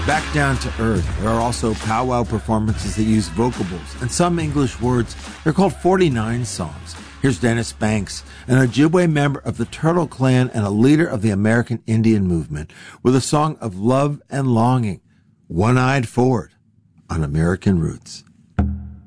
Back down to earth, there are also powwow performances that use vocables and some English words. They're called 49 songs. Here's Dennis Banks, an Ojibwe member of the Turtle Clan and a leader of the American Indian movement, with a song of love and longing, One-Eyed Forward, on American Roots.